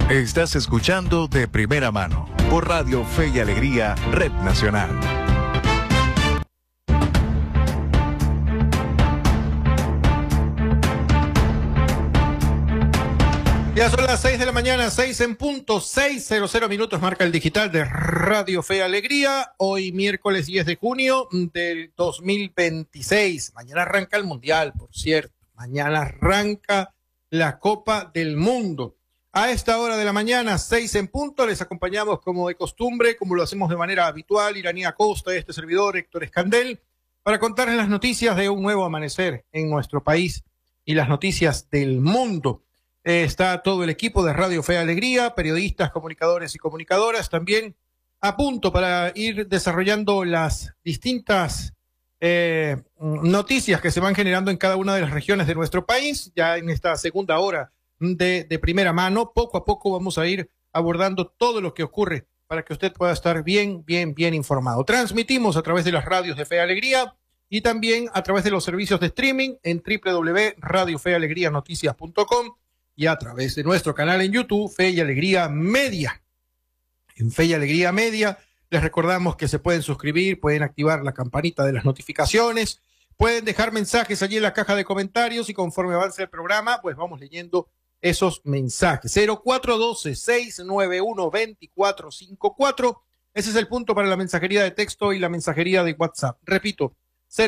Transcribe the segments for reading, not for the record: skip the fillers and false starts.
Estás escuchando De Primera Mano por Radio Fe y Alegría, Red Nacional. Ya son las 6 de la mañana, 6 en punto, 6:00 minutos, marca el digital de Radio Fe y Alegría. Hoy miércoles 10 de junio del 2026. Mañana arranca el Mundial, por cierto. Mañana arranca la Copa del Mundo. A esta hora de la mañana, 6 en punto, les acompañamos como de costumbre, como lo hacemos de manera habitual, Iranía Costa, este servidor, Héctor Escandel, para contarles las noticias de un nuevo amanecer en nuestro país y las noticias del mundo. Está todo el equipo de Radio Fe y Alegría, periodistas, comunicadores y comunicadoras, también a punto para ir desarrollando las distintas noticias que se van generando en cada una de las regiones de nuestro país. Ya en esta segunda hora de primera mano, poco a poco vamos a ir abordando todo lo que ocurre para que usted pueda estar bien informado. Transmitimos a través de las radios de Fe y Alegría y también a través de los servicios de streaming en www.radiofealegrianoticias.com y a través de nuestro canal en YouTube, Fe y Alegría Media. En Fe y Alegría Media les recordamos que se pueden suscribir, pueden activar la campanita de las notificaciones, pueden dejar mensajes allí en la caja de comentarios y conforme avance el programa, pues vamos leyendo esos mensajes. 0412-691-2454. Ese es el punto para la mensajería de texto y la mensajería de WhatsApp. Repito,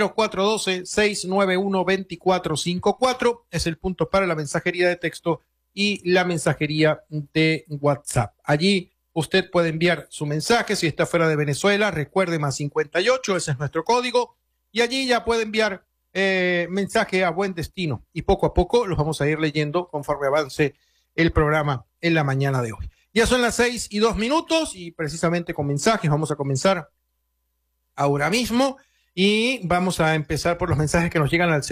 0412-691-2454 es el punto para la mensajería de texto y la mensajería de WhatsApp. Allí usted puede enviar su mensaje si está fuera de Venezuela, recuerde +58, ese es nuestro código, y allí ya puede enviar mensaje a buen destino y poco a poco los vamos a ir leyendo conforme avance el programa en la mañana de hoy. Ya son las 6:02 y precisamente con mensajes vamos a comenzar ahora mismo. Y vamos a empezar por los mensajes que nos llegan al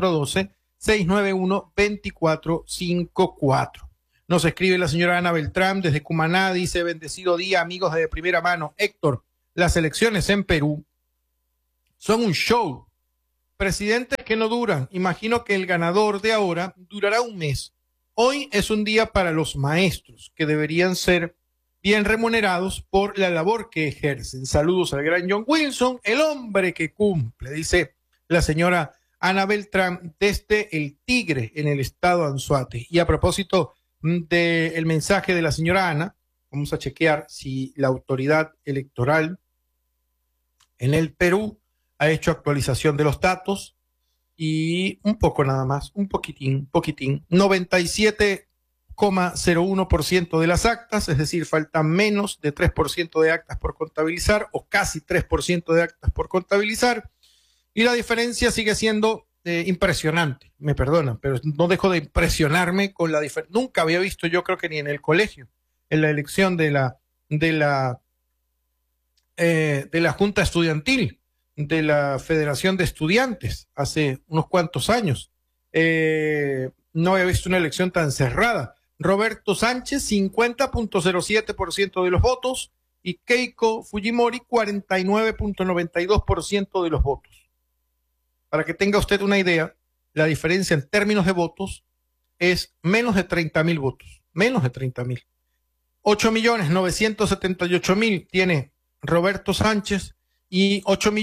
0412-691-2454. Nos escribe la señora Ana Beltrán desde Cumaná, dice: bendecido día, amigos de primera mano. Héctor, las elecciones en Perú son un show. Presidentes que no duran. Imagino que el ganador de ahora durará un mes. Hoy es un día para los maestros, que deberían ser bien remunerados por la labor que ejercen. Saludos al gran John Wilson, el hombre que cumple, dice la señora Ana Beltrán desde El Tigre, en el estado Anzoátegui. Y a propósito del mensaje de la señora Ana, vamos a chequear si la autoridad electoral en el Perú ha hecho actualización de los datos y un poco nada más, un poquitín, 97,01% de las actas, es decir, falta menos de 3% de actas por contabilizar o casi 3% de actas por contabilizar y la diferencia sigue siendo impresionante, me perdonan, pero no dejo de impresionarme con la diferencia. Nunca había visto, yo creo que ni en el colegio, en la elección de la Junta Estudiantil, de la Federación de Estudiantes, hace unos cuantos años. No había visto una elección tan cerrada. Roberto Sánchez, 50,07% de los votos, y Keiko Fujimori, 49,92% de los votos. Para que tenga usted una idea, la diferencia en términos de votos es menos de 30,000 votos, menos de 30,000. 8,978,000 tiene Roberto Sánchez y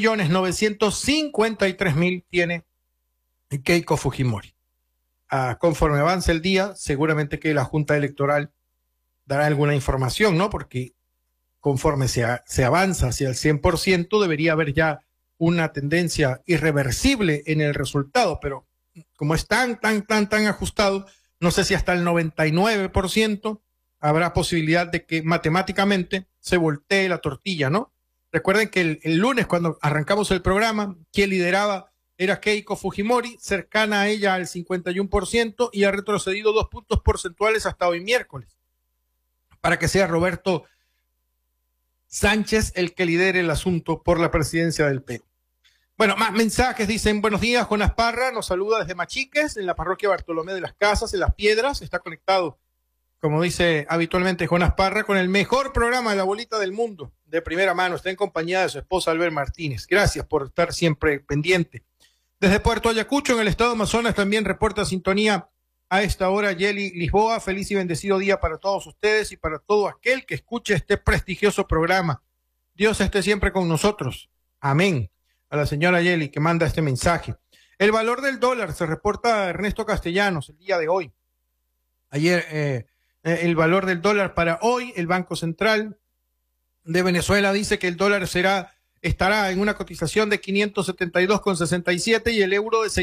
8,953,000 tiene Keiko Fujimori. Conforme avance el día, seguramente que la Junta Electoral dará alguna información, ¿no? Porque conforme se avanza hacia el 100%, debería haber ya una tendencia irreversible en el resultado, pero como es tan ajustado, no sé si hasta el 99% habrá posibilidad de que matemáticamente se voltee la tortilla, ¿no? Recuerden que el lunes, cuando arrancamos el programa, quien lideraba era Keiko Fujimori, cercana a ella al 51%, y ha retrocedido 2 puntos porcentuales hasta hoy miércoles, para que sea Roberto Sánchez el que lidere el asunto por la presidencia del Perú. Bueno, más mensajes. Dicen: buenos días, Jonas Parra nos saluda desde Machiques, en la parroquia Bartolomé de las Casas, en Las Piedras. Está conectado, como dice habitualmente Jonas Parra, con el mejor programa de la bolita del mundo, de primera mano. Está en compañía de su esposa Albert Martínez. Gracias por estar siempre pendiente. Desde Puerto Ayacucho, en el estado Amazonas, también reporta sintonía a esta hora, Yeli Lisboa. Feliz y bendecido día para todos ustedes y para todo aquel que escuche este prestigioso programa. Dios esté siempre con nosotros. Amén. A la señora Yeli que manda este mensaje. El valor del dólar se reporta a Ernesto Castellanos el día de hoy. Ayer, el valor del dólar para hoy, el Banco Central de Venezuela dice que el dólar estará en una cotización de 572,67 y el euro de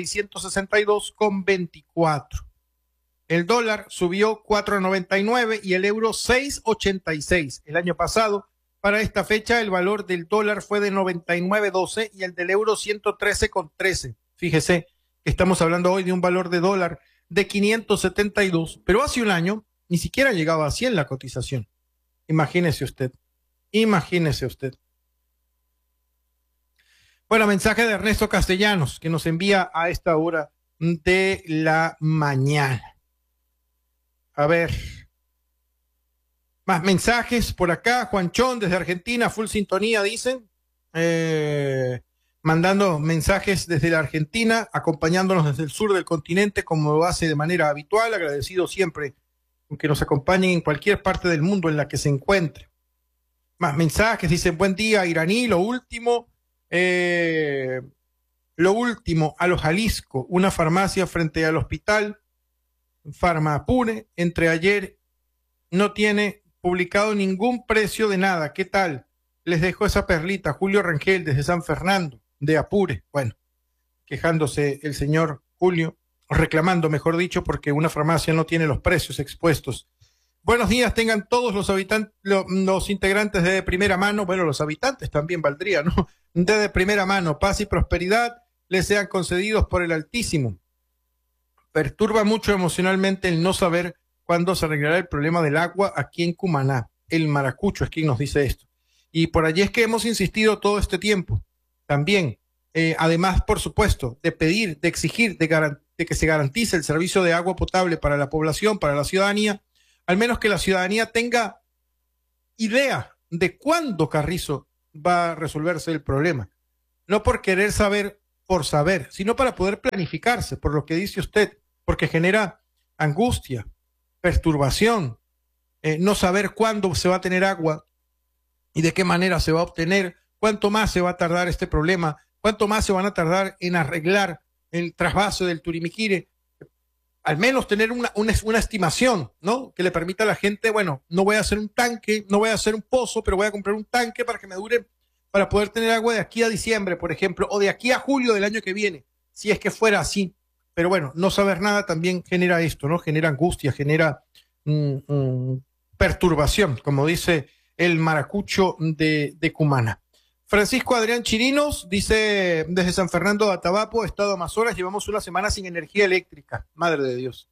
662,24. El dólar subió 4,99 y el euro 6,86. El año pasado, para esta fecha, el valor del dólar fue de 99,12 y el del euro 113,13. Fíjese que estamos hablando hoy de un valor de dólar de 572, pero hace un año ni siquiera llegaba a 100 la cotización. Imagínese usted. Imagínese usted. Bueno, mensaje de Ernesto Castellanos que nos envía a esta hora de la mañana. A ver, más mensajes por acá. Juanchón desde Argentina, full sintonía, dicen. Mandando mensajes desde la Argentina, acompañándonos desde el sur del continente como lo hace de manera habitual. Agradecido siempre que nos acompañen en cualquier parte del mundo en la que se encuentre. Más mensajes, dicen buen día, iraní, lo último, a los Jalisco, una farmacia frente al hospital Farmapune, entre ayer no tiene publicado ningún precio de nada. ¿Qué tal? Les dejo esa perlita. Julio Rangel desde San Fernando, de Apure. Bueno, quejándose el señor Julio, reclamando, mejor dicho, porque una farmacia no tiene los precios expuestos. Buenos días, tengan todos los habitantes, los integrantes de primera mano, bueno, los habitantes también valdría, ¿no? De primera mano, paz y prosperidad les sean concedidos por el Altísimo. Perturba mucho emocionalmente el no saber cuándo se arreglará el problema del agua aquí en Cumaná. El Maracucho es quien nos dice esto. Y por allí es que hemos insistido todo este tiempo. También, además, por supuesto, de pedir, de exigir, de que se garantice el servicio de agua potable para la población, para la ciudadanía, al menos que la ciudadanía tenga idea de cuándo, Carrizo, va a resolverse el problema. No por querer saber, por saber, sino para poder planificarse, por lo que dice usted, porque genera angustia, perturbación, no saber cuándo se va a tener agua y de qué manera se va a obtener, cuánto más se va a tardar este problema, cuánto más se van a tardar en arreglar el trasvase del Turimiquire. Al menos tener una estimación, ¿no? Que le permita a la gente, bueno, no voy a hacer un tanque, no voy a hacer un pozo, pero voy a comprar un tanque para que me dure, para poder tener agua de aquí a diciembre, por ejemplo, o de aquí a julio del año que viene, si es que fuera así. Pero bueno, no saber nada también genera esto, ¿no? Genera angustia, genera perturbación, como dice el Maracucho de Cumaná. Francisco Adrián Chirinos dice, desde San Fernando de Atabapo, Estado Amazonas, llevamos una semana sin energía eléctrica. Madre de Dios.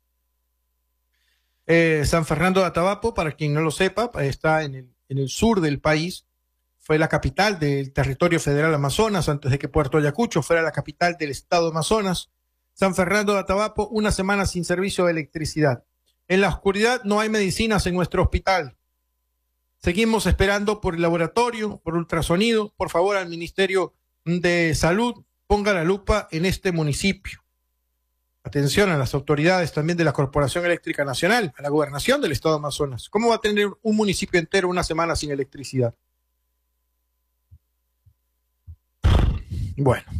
San Fernando de Atabapo, para quien no lo sepa, está en el sur del país. Fue la capital del territorio federal Amazonas, antes de que Puerto Ayacucho fuera la capital del Estado Amazonas. San Fernando de Atabapo, una semana sin servicio de electricidad. En la oscuridad no hay medicinas en nuestro hospital. Seguimos esperando por el laboratorio, por ultrasonido. Por favor, al Ministerio de Salud, ponga la lupa en este municipio. Atención a las autoridades también de la Corporación Eléctrica Nacional, a la gobernación del Estado de Amazonas. ¿Cómo va a tener un municipio entero una semana sin electricidad? Bueno,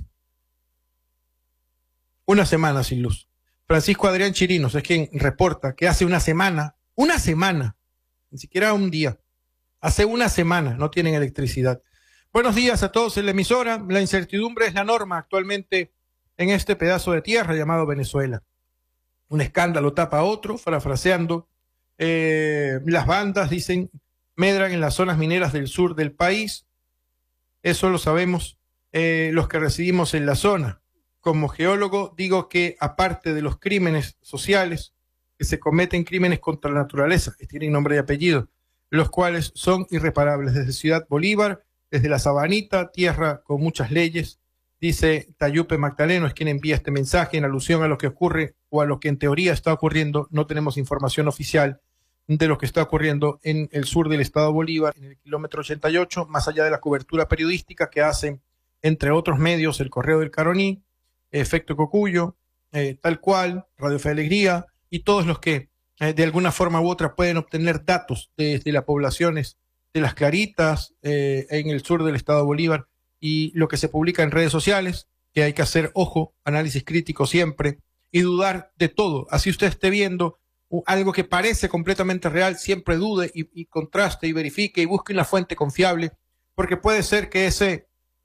una semana sin luz. Francisco Adrián Chirinos es quien reporta que hace una semana, ni siquiera un día, hace una semana no tienen electricidad. Buenos días a todos en la emisora. La incertidumbre es la norma actualmente en este pedazo de tierra llamado Venezuela. Un escándalo tapa a otro, parafraseando. Las bandas, dicen, medran en las zonas mineras del sur del país. Eso lo sabemos los que residimos en la zona. Como geólogo digo que aparte de los crímenes sociales, que se cometen crímenes contra la naturaleza, que tienen nombre y apellido, los cuales son irreparables, desde Ciudad Bolívar, desde la Sabanita, tierra con muchas leyes, dice Tayupe Magdaleno, es quien envía este mensaje en alusión a lo que ocurre o a lo que en teoría está ocurriendo. No tenemos información oficial de lo que está ocurriendo en el sur del estado Bolívar, en el kilómetro 88, más allá de la cobertura periodística que hacen, entre otros medios, el Correo del Caroní, Efecto Cocuyo, tal cual, Radio Fe y Alegría, y todos los que de alguna forma u otra pueden obtener datos desde las poblaciones de Las Claritas, en el sur del estado de Bolívar, y lo que se publica en redes sociales, que hay que hacer, ojo, análisis crítico siempre, y dudar de todo. Así usted esté viendo algo que parece completamente real, siempre dude y contraste y verifique y busque una fuente confiable, porque puede ser que ese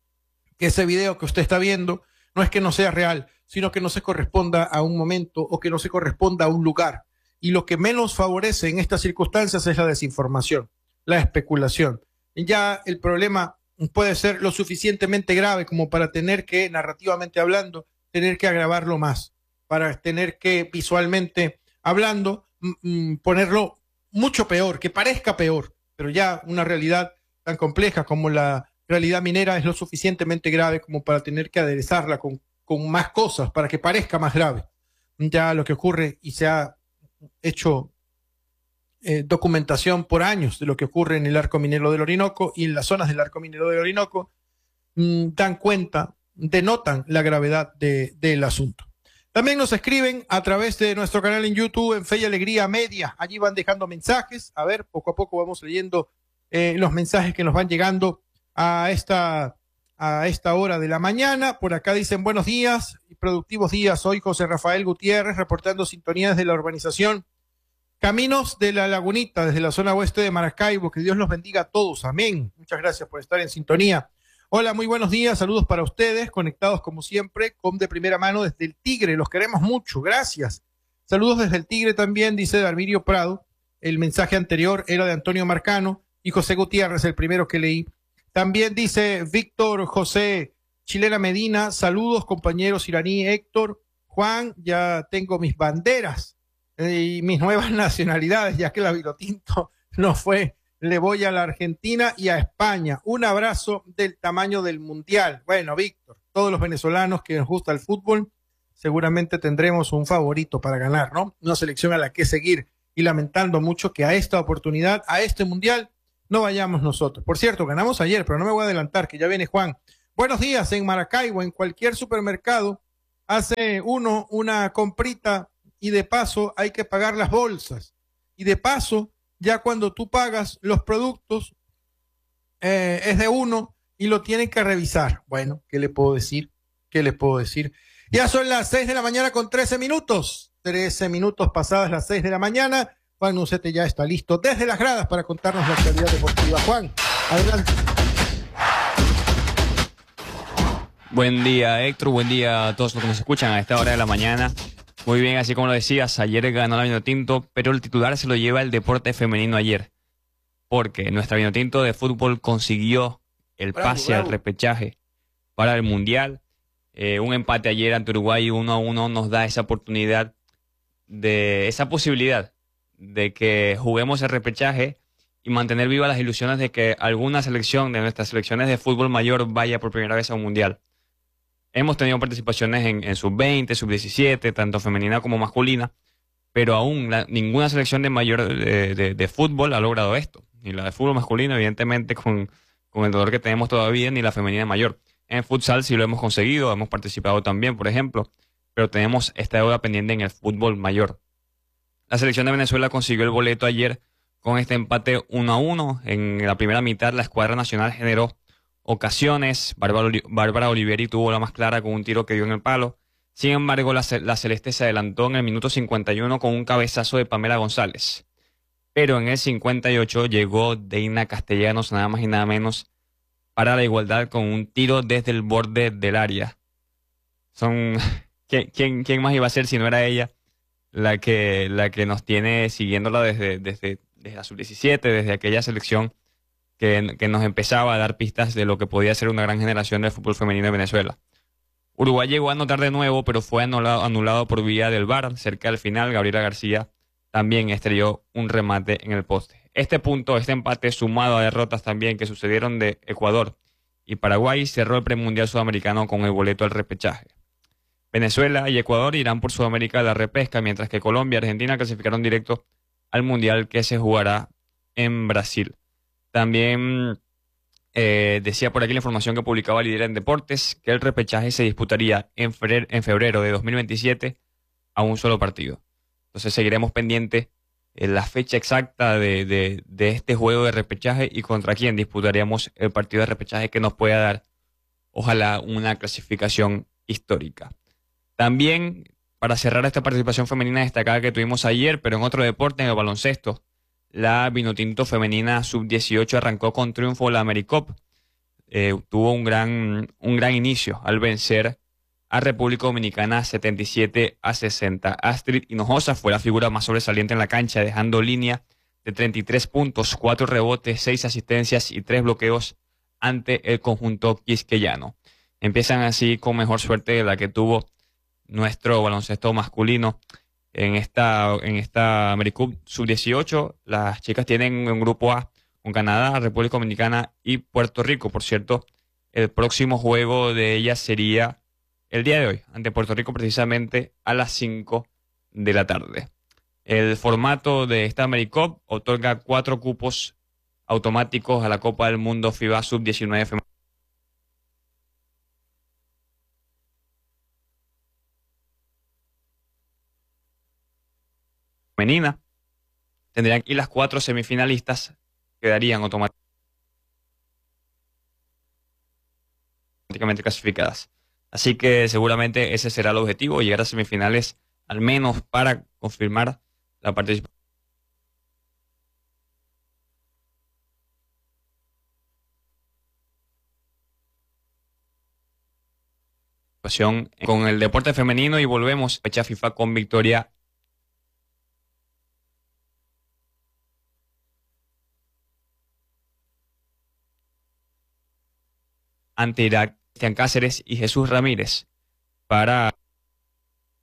video que usted está viendo no es que no sea real, sino que no se corresponda a un momento o que no se corresponda a un lugar. Y lo que menos favorece en estas circunstancias es la desinformación, la especulación. Ya el problema puede ser lo suficientemente grave como para tener que, narrativamente hablando, tener que agravarlo más, para tener que visualmente hablando ponerlo mucho peor, que parezca peor, pero ya una realidad tan compleja como la realidad minera es lo suficientemente grave como para tener que aderezarla con más cosas para que parezca más grave. Ya lo que ocurre, y se ha hecho documentación por años de lo que ocurre en el arco minero del Orinoco y en las zonas del arco minero del Orinoco, dan cuenta, denotan la gravedad del asunto. También nos escriben a través de nuestro canal en YouTube, en Fe y Alegría Media. Allí van dejando mensajes. A ver, poco a poco vamos leyendo los mensajes que nos van llegando a esta hora de la mañana. Por acá dicen buenos días y productivos días. Soy José Rafael Gutiérrez, reportando sintonía desde la urbanización Caminos de la Lagunita, desde la zona oeste de Maracaibo. Que Dios los bendiga a todos. Amén. Muchas gracias por estar en sintonía. Hola, muy buenos días, saludos para ustedes, conectados como siempre, con de primera mano desde el Tigre, los queremos mucho, gracias. Saludos desde el Tigre también, dice Darvirio Prado, el mensaje anterior era de Antonio Marcano y José Gutiérrez, el primero que leí. También dice Víctor José Chilena Medina, saludos compañeros iraní, Héctor, Juan, ya tengo mis banderas y mis nuevas nacionalidades, ya que la Vinotinto no fue. Le voy a la Argentina y a España. Un abrazo del tamaño del Mundial. Bueno, Víctor, todos los venezolanos que nos gusta el fútbol, seguramente tendremos un favorito para ganar, ¿no? Una selección a la que seguir, y lamentando mucho que a esta oportunidad, a este Mundial, no vayamos nosotros. Por cierto, ganamos ayer, pero no me voy a adelantar, que ya viene Juan. Buenos días, en Maracaibo, en cualquier supermercado, hace uno una comprita y de paso hay que pagar las bolsas. Y de paso, ya cuando tú pagas los productos, es de uno y lo tienen que revisar. Bueno, ¿qué le puedo decir? ¿Qué le puedo decir? Ya son las 6 de la mañana con 13 minutos. 13 minutos pasadas las 6 de la mañana. Juan Ucete ya está listo desde las gradas para contarnos la actualidad deportiva. Juan, adelante. Buen día, Héctor. Buen día a todos los que nos escuchan a esta hora de la mañana. Muy bien, así como lo decías, ayer ganó la Vinotinto, pero el titular se lo lleva el deporte femenino ayer, porque nuestra Vinotinto de fútbol consiguió el pase al repechaje para el Mundial. Un empate ayer ante Uruguay 1-1 nos da esa oportunidad, esa posibilidad de que juguemos el repechaje y mantener vivas las ilusiones de que alguna selección de nuestras selecciones de fútbol mayor vaya por primera vez a un Mundial. Hemos tenido participaciones en sub-20, sub-17, tanto femenina como masculina, pero aún ninguna selección de mayor de fútbol ha logrado esto. Ni la de fútbol masculino, evidentemente, con el dolor que tenemos todavía, ni la femenina mayor. En futsal sí lo hemos conseguido, hemos participado también, por ejemplo, pero tenemos esta deuda pendiente en el fútbol mayor. La selección de Venezuela consiguió el boleto ayer con este empate 1-1. En la primera mitad la escuadra nacional generó ocasiones. Bárbara Oliveri tuvo la más clara con un tiro que dio en el palo. Sin embargo, la Celeste se adelantó en el minuto 51 con un cabezazo de Pamela González. Pero en el 58 llegó Deina Castellanos, nada más y nada menos, para la igualdad con un tiro desde el borde del área. ¿Quién más iba a ser si no era ella la que nos tiene siguiéndola desde la sub-17, desde aquella selección que nos empezaba a dar pistas de lo que podía ser una gran generación de fútbol femenino de Venezuela? Uruguay llegó a anotar de nuevo, pero fue anulado por vía del VAR. Cerca del final, Gabriela García también estrelló un remate en el poste. Este empate, sumado a derrotas también que sucedieron de Ecuador y Paraguay, cerró el premundial sudamericano con el boleto al repechaje. Venezuela y Ecuador irán por Sudamérica a la repesca, mientras que Colombia y Argentina clasificaron directo al mundial que se jugará en Brasil. También Decía por aquí la información que publicaba Líder en Deportes que el repechaje se disputaría en febrero de 2027 a un solo partido. Entonces seguiremos pendiente la fecha exacta de este juego de repechaje y contra quién disputaríamos el partido de repechaje que nos pueda dar, ojalá, una clasificación histórica. También, para cerrar esta participación femenina destacada que tuvimos ayer, pero en otro deporte, en el baloncesto, la Vinotinto femenina sub-18 arrancó con triunfo la AmeriCup. Tuvo un gran inicio al vencer a República Dominicana 77-60. Astrid Hinojosa fue la figura más sobresaliente en la cancha, dejando línea de 33 puntos, 4 rebotes, 6 asistencias y 3 bloqueos ante el conjunto quisqueyano. Empiezan así con mejor suerte de la que tuvo nuestro baloncesto masculino en esta AmeriCup sub-18. Las chicas tienen un grupo A con Canadá, República Dominicana y Puerto Rico. Por cierto, el próximo juego de ellas sería el día de hoy, ante Puerto Rico, precisamente a las 5 de la tarde. El formato de esta AmeriCup otorga 4 cupos automáticos a la Copa del Mundo FIBA Sub-19 femenina. Tendrían y las 4 semifinalistas quedarían automáticamente clasificadas. Así que seguramente ese será el objetivo, llegar a semifinales al menos para confirmar la participación con el deporte femenino y volvemos a fecha FIFA con victoria ante Irak, Cristian Cáceres y Jesús Ramírez para